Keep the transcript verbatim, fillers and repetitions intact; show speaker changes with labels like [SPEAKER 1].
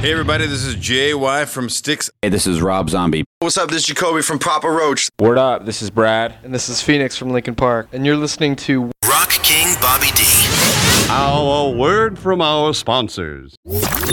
[SPEAKER 1] Hey everybody, this is J Y from Styx.
[SPEAKER 2] Hey, this is Rob Zombie.
[SPEAKER 3] What's up? This is Jacoby from Papa Roach.
[SPEAKER 4] Word up, this is Brad.
[SPEAKER 5] And this is Phoenix from Linkin Park. And you're listening to
[SPEAKER 6] Rock King Bobby D.
[SPEAKER 7] Now, a word from our sponsors.